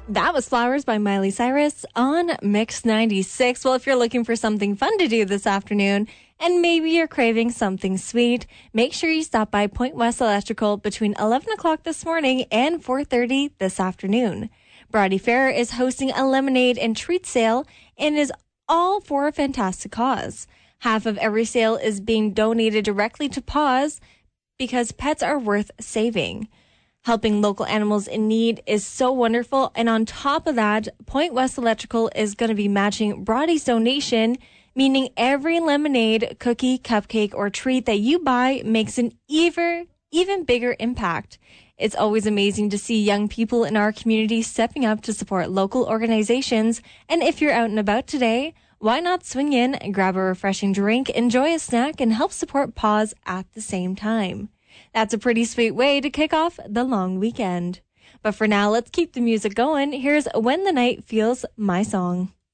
That was Flowers by Miley Cyrus on Mix 96. Well, if you're looking for something fun to do this afternoon and maybe you're craving something sweet, make sure you stop by Point West Electrical between 11 o'clock this morning and 4:30 this afternoon. Brodie Fair is hosting a lemonade and treat sale and is all for a fantastic cause. Half of every sale is being donated directly to Paws because pets are worth saving. Helping local animals in need is so wonderful. And on top of that, Point West Electrical is going to be matching Brodie's donation, meaning every lemonade, cookie, cupcake, or treat that you buy makes an even bigger impact. It's always amazing to see young people in our community stepping up to support local organizations. And if you're out and about today, why not swing in, grab a refreshing drink, enjoy a snack, and help support Paws at the same time? That's a pretty sweet way to kick off the long weekend. But for now, let's keep the music going. Here's When the Night Feels My Song.